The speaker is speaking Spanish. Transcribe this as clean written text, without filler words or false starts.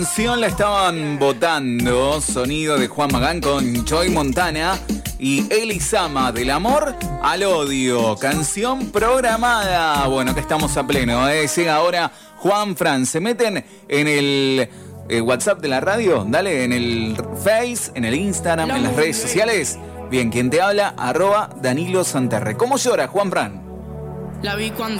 La estaban votando, sonido de Juan Magán con Joy Montana y Elisama, del amor al odio, canción programada. Bueno, que estamos a pleno, llega ahora Juan Fran, se meten en el WhatsApp de la radio, dale, en el Face, en el Instagram, en las redes sociales. Bien, quien te habla, @Danilo Santerre. ¿Cómo llora Juan Fran? La vi cuando